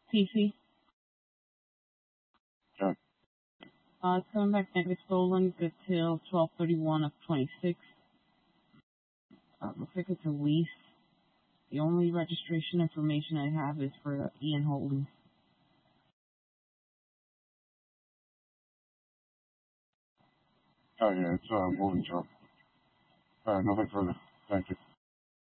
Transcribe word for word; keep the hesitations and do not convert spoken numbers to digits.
T C. Okay. Uh, it's coming back negative stolen. Good till twelve thirty-one of twenty-six. Uh, looks like it's a lease. The only registration information I have is for Ian Holdings. Oh, yeah, it's uh, moving truck. All right, nothing further. Thank you.